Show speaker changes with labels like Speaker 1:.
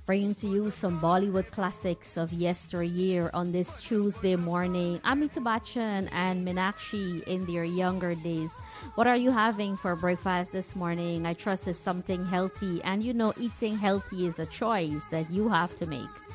Speaker 1: bringing to you some Bollywood classics of yesteryear on this Tuesday morning. Amitabh Bachchan and Meenakshi in their younger days. What are you having for breakfast this morning? I trust it's something healthy. And you know, eating healthy is a choice that you have to make.